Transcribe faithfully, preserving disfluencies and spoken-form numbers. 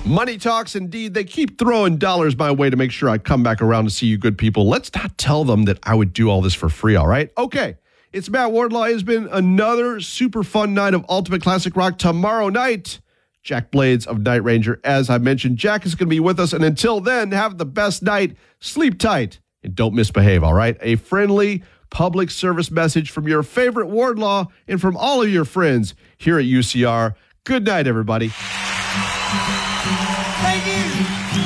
Money talks, indeed. They keep throwing dollars my way to make sure I come back around to see you good people. Let's not tell them that I would do all this for free, all right? Okay, it's Matt Wardlaw. It has been another super fun night of Ultimate Classic Rock. Tomorrow night, Jack Blades of Night Ranger. As I mentioned, Jack is going to be with us. And until then, have the best night. Sleep tight and don't misbehave, all right? A friendly public service message from your favorite Wardlaw and from all of your friends here at U C R. Good night, everybody.